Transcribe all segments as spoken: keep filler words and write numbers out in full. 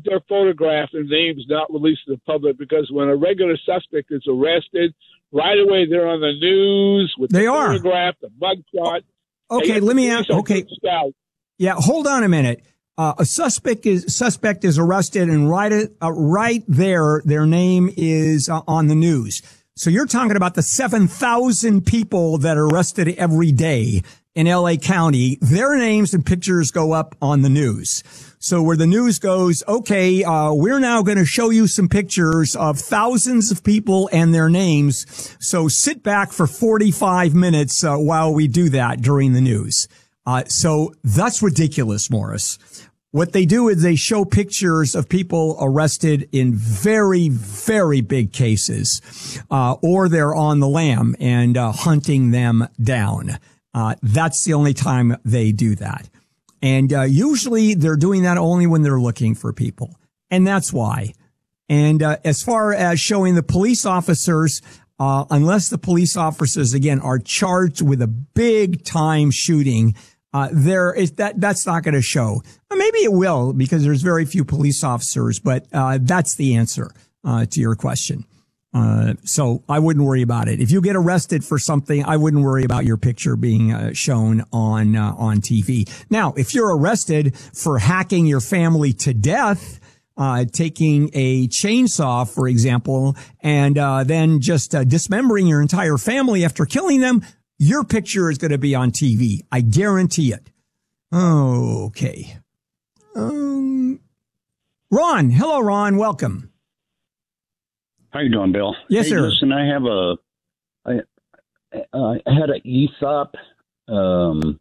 that their photograph and names not released to the public, because when a regular suspect is arrested, right away they're on the news with they the are. photograph, the mugshot. Okay, let me ask. Okay, yeah, hold on a minute. Uh, a suspect is suspect is arrested, and right uh, right there, their name is uh, on the news. So you're talking about the seven thousand people that are arrested every day in L A County. Their names and pictures go up on the news. So where the news goes, okay, uh, we're now going to show you some pictures of thousands of people and their names. So sit back for forty-five minutes uh, while we do that during the news. Uh, so that's ridiculous, Morris. What they do is they show pictures of people arrested in very, very big cases, uh, or they're on the lam and uh, hunting them down. Uh, that's the only time they do that. And uh, usually they're doing that only when they're looking for people. And that's why. And uh, as far as showing the police officers, uh, unless the police officers, again, are charged with a big time shooting, Uh, there is that, that's not going to show. Maybe it will, because there's very few police officers, but, uh, that's the answer, uh, to your question. Uh, so I wouldn't worry about it. If you get arrested for something, I wouldn't worry about your picture being uh, shown on, uh, on T V. Now, if you're arrested for hacking your family to death, uh, taking a chainsaw, for example, and, uh, then just, uh, dismembering your entire family after killing them, your picture is going to be on T V. I guarantee it. Okay. Um, Ron. Hello, Ron. Welcome. How you doing, Bill? Yes, hey, sir. Listen, I have a, I, uh, I had an E S O P um,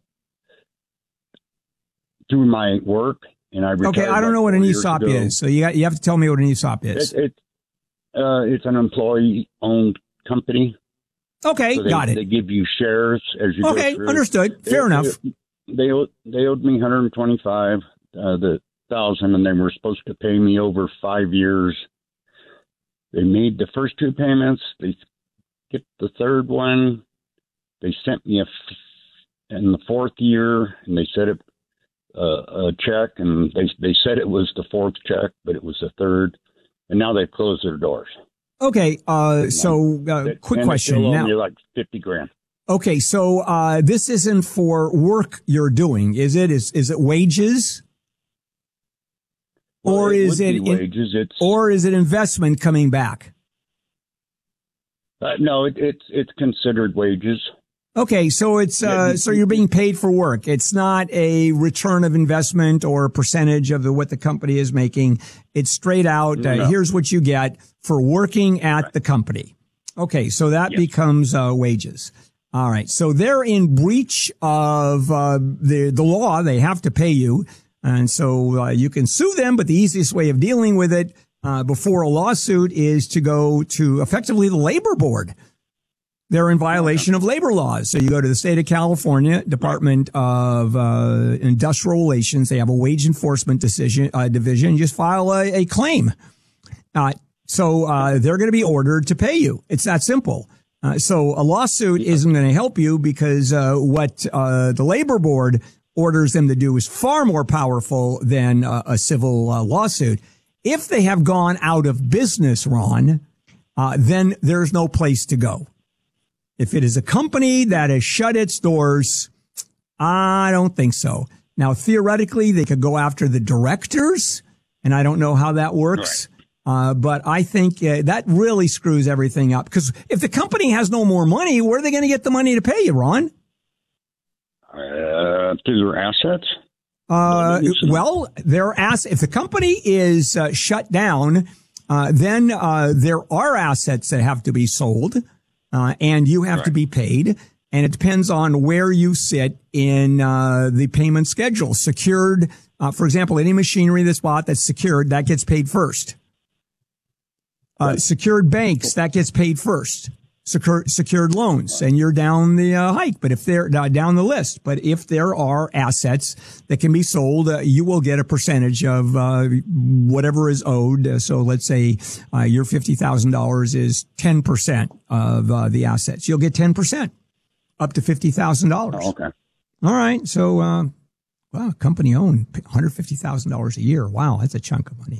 through my work, and I retired. Okay, I don't know what an E S O P ago. is, so you got, you have to tell me what an E S O P is. It, it, uh, it's an employee-owned company. Okay, so they, got it. They give you shares as you okay, go through. understood. Fair they, enough. They, they owed, they owed me one hundred twenty-five uh, the thousand, and they were supposed to pay me over five years. They made the first two payments. They skipped the third one. They sent me a f- in the fourth year, and they said it uh, a check, and they they said it was the fourth check, but it was the third, and now they've closed their doors. Okay, uh, so uh, quick and question. Now, now, like fifty grand. Okay, so uh, this isn't for work you're doing, is it? Is is it wages, well, or it is would it be wages? It's or is it investment coming back? uh, no, it, it's it's considered wages. Okay, so it's uh, so you're being paid for work. It's not a return of investment or a percentage of the, what the company is making. It's straight out. Uh, No. Here's what you get for working at Right. the company. Okay, so that Yes. becomes uh, wages. All right, so they're in breach of uh, the the law. They have to pay you, and so uh, you can sue them. But the easiest way of dealing with it uh, before a lawsuit is to go to effectively the labor board. They're in violation of labor laws. So you go to the state of California Department of uh, Industrial Relations. They have a wage enforcement decision uh, division. You just file a, a claim. Uh, so uh, they're going to be ordered to pay you. It's that simple. Uh, so a lawsuit isn't going to help you because uh, what uh, the labor board orders them to do is far more powerful than uh, a civil uh, lawsuit. If they have gone out of business, Ron, uh, then there's no place to go. If it is a company that has shut its doors, I don't think so. Now, theoretically, they could go after the directors, and I don't know how that works. Right. Uh, but I think uh, that really screws everything up. Because if the company has no more money, where are they going to get the money to pay you, Ron? Uh, through their assets? Uh, well, their ass. If the company is uh, shut down, uh, then uh, there are assets that have to be sold. Uh, and you have right. to be paid, and it depends on where you sit in uh, the payment schedule. Secured, uh, for example, any machinery that's bought that's secured, that gets paid first. Uh, right. Secured banks, that gets paid first. Secure, secured loans, and you're down the uh, hike, but if they're uh, down the list. But if there are assets that can be sold, uh, you will get a percentage of uh, whatever is owed. Uh, so let's say uh, your fifty thousand dollars is ten percent of uh, the assets. You'll get ten percent up to fifty thousand dollars. Oh, okay. All right. So, uh, well, company owned one hundred fifty thousand dollars a year. Wow, that's a chunk of money.